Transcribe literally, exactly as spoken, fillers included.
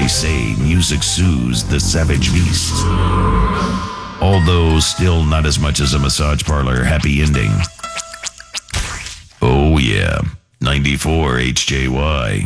They say music soothes the savage beast. Although still not as much as a massage parlor happy ending. Oh yeah, ninety-four H J Y.